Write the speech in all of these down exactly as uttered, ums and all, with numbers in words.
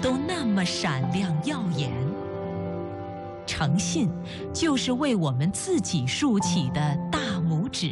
都那么闪亮耀眼。诚信就是为我们自己竖起的大拇指。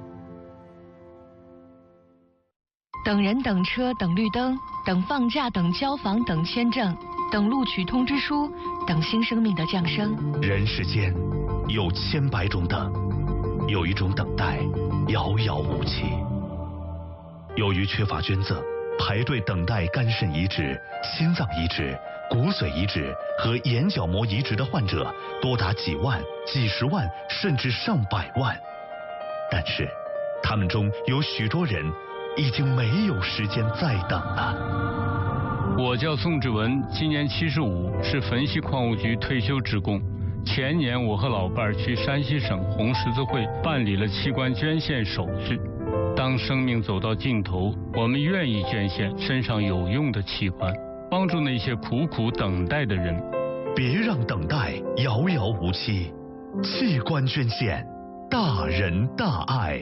等人等车等绿灯，等放假等交房等签证，等录取通知书，等新生命的降生。 人世间有千百种等，有一种等待遥遥无期。由于缺乏捐赠，排队等待肝肾移植、心脏移植、骨髓移植和眼角膜移植的患者多达几万、几十万，甚至上百万。但是，他们中有许多人已经没有时间再等了。 我叫宋志文，今年七十五，是汾西矿务局退休职工。前年我和老伴儿去山西省红十字会办理了器官捐献手续。当生命走到尽头，我们愿意捐献身上有用的器官，帮助那些苦苦等待的人。 别让等待遥遥无期，器官捐献，大仁大爱。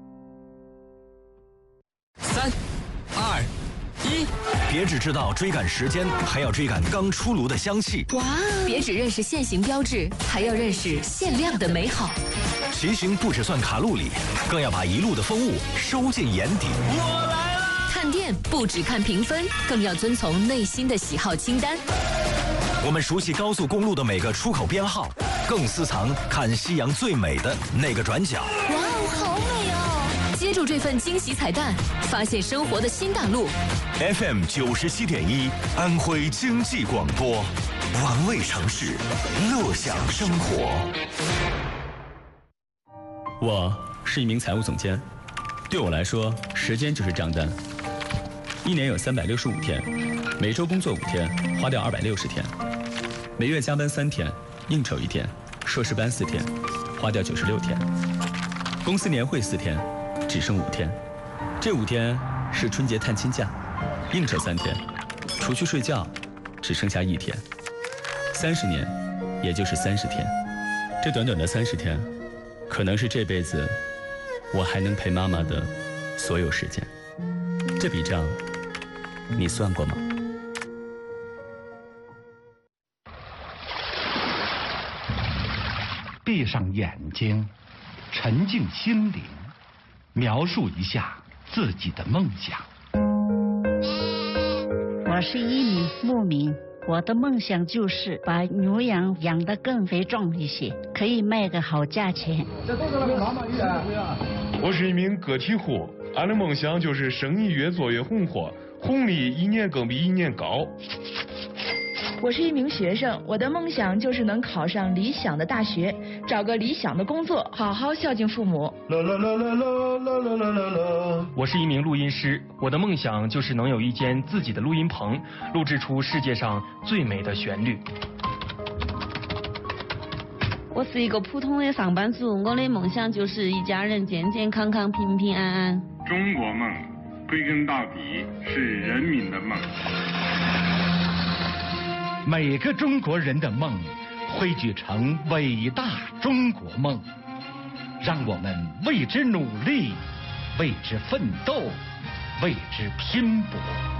三、二、一， 别只知道追赶时间，还要追赶刚出炉的香气。 哇！别只认识限行标志，还要认识限量的美好。 骑行不只算卡路里，更要把一路的风物收进眼底。 我来了！ 看店不只看评分，更要遵从内心的喜好清单。 我们熟悉高速公路的每个出口编号，更私藏看夕阳最美的那个转角。 哇哦，好美哦！接住这份惊喜彩蛋，发现生活的新大陆。 F M 九十七点一，安徽经济广播，玩味城市，乐享生活。 我是一名财务总监，对我来说，时间就是账单。一年有三百六十五天，每周工作五天，花掉二百六十天；每月加班三天，应酬一天，硕士班四天，花掉九十六天；公司年会四天，只剩五天。这五天是春节探亲假，应酬三天，除去睡觉，只剩下一天。三十年，也就是三十天。这短短的三十天，可能是这辈子我还能陪妈妈的所有时间。这笔账你算过吗？ 闭上眼睛，沉静心灵，描述一下自己的梦想。 我是一名牧民，我的梦想就是把牛羊养得更肥壮一些，可以卖个好价钱。 我是一名个体户，俺的梦想就是生意越做越红火，红利一年更比一年高。 我是一名学生，我的梦想就是能考上理想的大学，找个理想的工作，好好孝敬父母。 啦啦啦啦啦啦啦啦啦。 我是一名录音师，我的梦想就是能有一间自己的录音棚，录制出世界上最美的旋律。 我是一个普通的上班族，我的梦想就是一家人健健康康、平平安安。 中国梦，归根到底是人民的梦。 每个中国人的梦汇聚成伟大中国梦，让我们为之努力，为之奋斗，为之拼搏。